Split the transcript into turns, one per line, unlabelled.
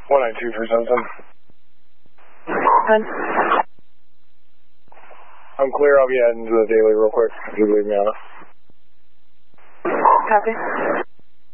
192 for Simpson. I'm clear. I'll be heading to the daily real quick if you leave me on it.
Copy.